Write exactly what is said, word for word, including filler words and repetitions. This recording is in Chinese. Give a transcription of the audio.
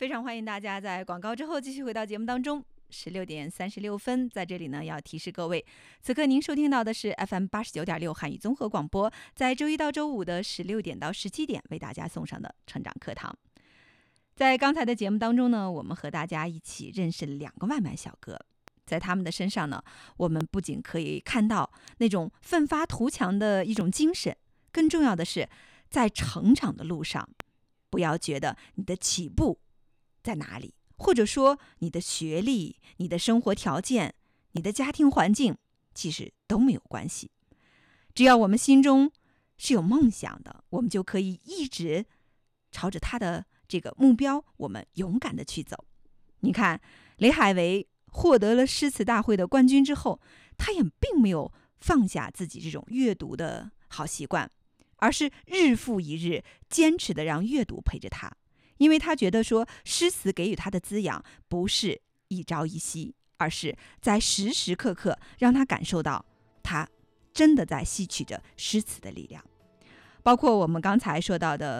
非常欢迎大家在广告之后继续回到节目当中。十六点三十六分，在这里呢要提示各位，此刻您收听到的是 F M 八十九点六汉语综合广播，在周一到周五的十六点到十七点为大家送上的成长课堂。在刚才的节目当中呢，我们和大家一起认识了两个外卖小哥，在他们的身上呢，我们不仅可以看到那种奋发图强的一种精神，更重要的是，在成长的路上，不要觉得你的起步在哪里，或者说你的学历、你的生活条件、你的家庭环境，其实都没有关系。只要我们心中是有梦想的，我们就可以一直朝着他的这个目标，我们勇敢的去走。你看，雷海为获得了诗词大会的冠军之后，他也并没有放下自己这种阅读的好习惯，而是日复一日坚持的让阅读陪着他。因为他觉得说，诗词给予他的滋养不是一朝一夕，而是在时时刻刻让他感受到他真的在吸取着诗词的力量。包括我们刚才说到的